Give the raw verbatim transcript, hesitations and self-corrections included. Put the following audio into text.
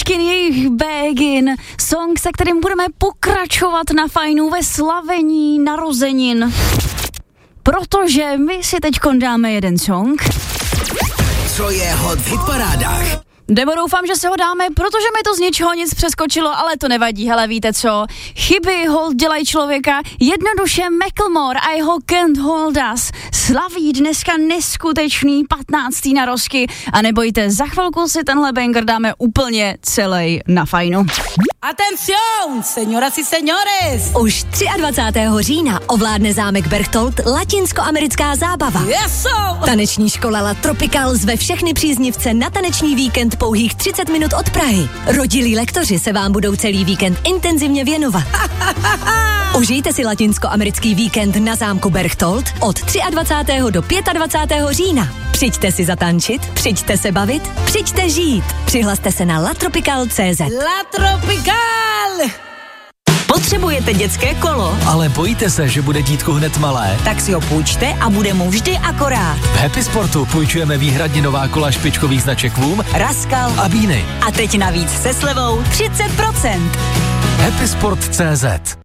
Måneskin, jejich Begin, song, se kterým budeme pokračovat na fajnu ve slavení narozenin. Protože my si teďkon dáme jeden song. Co je hot v hitparádách? Nebo doufám, že se ho dáme, protože mi to z ničeho nic přeskočilo, ale to nevadí, hele, víte co? Chyby hold dělají člověka, jednoduše Macklemore a jeho Can't Hold Us slaví dneska neskutečný patnáctý narozky a nebojte, za chvilku si tenhle banger dáme úplně celý na fajnu. Atención, señoras y señores! Už dvacátého třetího října ovládne zámek Berchtold latinskoamerická zábava. Yes, Taneční škola La Tropical zve všechny příznivce na taneční víkend pouhých třicet minut od Prahy. Rodilí lektoři se vám budou celý víkend intenzivně věnovat. Užijte si latinskoamerický víkend na zámku Berchtold od dvacátého třetího do dvacátého pátého října. Přijďte si zatančit, přijďte se bavit, přijďte žít. Přihlaste se na latropical tečka cé zet. La Tropical! Potřebujete dětské kolo? Ale bojíte se, že bude dítko hned malé? Tak si ho půjčte a bude mu vždy akorát. V Happy Sportu půjčujeme výhradně nová kola špičkových značek Voom, Raskal a Beany. A teď navíc se slevou třicet procent. Happy Sport tečka cé zet